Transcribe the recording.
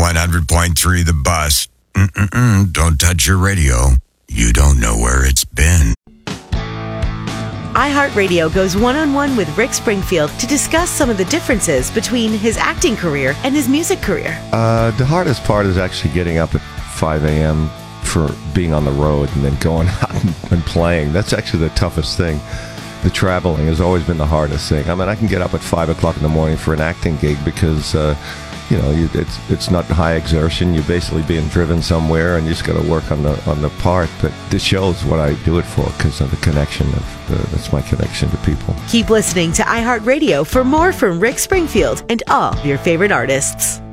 100.3 The Bus. Don't touch your radio. You don't know where it's been. iHeartRadio goes one-on-one with Rick Springfield to discuss some of the differences between his acting career and his music career. The hardest part is actually getting up at 5 a.m. for being on the road and then going out and playing. That's actually the toughest thing. The traveling has always been the hardest thing. I mean, I can get up at 5 o'clock in the morning for an acting gig because, it's not high exertion. You're basically being driven somewhere and you just got to work on the part. But this shows what I do it for because of the connection. That's my connection to people. Keep listening to iHeartRadio for more from Rick Springfield and all your favorite artists.